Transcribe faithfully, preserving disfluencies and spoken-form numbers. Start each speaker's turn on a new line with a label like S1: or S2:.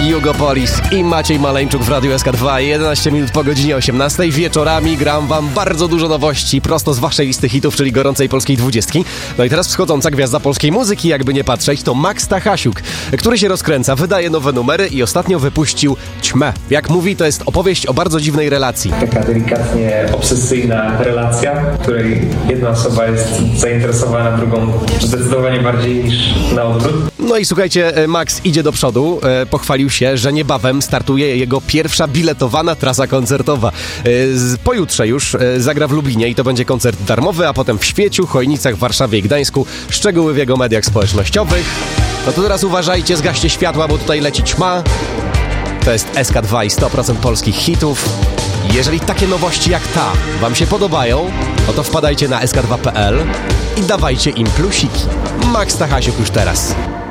S1: Jugopolis i Maciej Maleńczuk w Radiu S K dwa. jedenaście minut po godzinie osiemnastej. Wieczorami gram wam bardzo dużo nowości prosto z waszej listy hitów, czyli gorącej polskiej dwudziestki. No i teraz wschodząca gwiazda polskiej muzyki, jakby nie patrzeć, to Max Stachasiuk, który się rozkręca, wydaje nowe numery i ostatnio wypuścił Ćmę. Jak mówi, to jest opowieść o bardzo dziwnej relacji.
S2: Taka delikatnie obsesyjna relacja, w której jedna osoba jest zainteresowana drugą zdecydowanie bardziej niż na odwrót.
S1: No i słuchajcie, Max idzie do przodu, e, pochwalił się, że niebawem startuje jego pierwsza biletowana trasa koncertowa. E, z, pojutrze już e, zagra w Lublinie i to będzie koncert darmowy, a potem w Świeciu, Chojnicach, Warszawie i Gdańsku. Szczegóły w jego mediach społecznościowych. No to teraz uważajcie, zgaście światła, bo tutaj leci Ćma. To jest S K dwa i sto procent polskich hitów. Jeżeli takie nowości jak ta wam się podobają, no to wpadajcie na S K dwa kropka p l i dawajcie im plusiki. Max Stachasiuk już teraz.